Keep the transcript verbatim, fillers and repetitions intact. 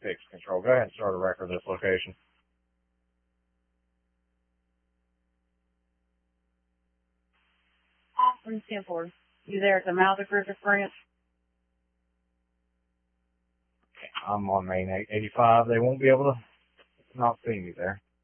six. Control, go ahead and start a record of this location. Austin Temple, you there at the mouth of Griffith Branch? I'm on main eighty-five. They won't be able to not see me there.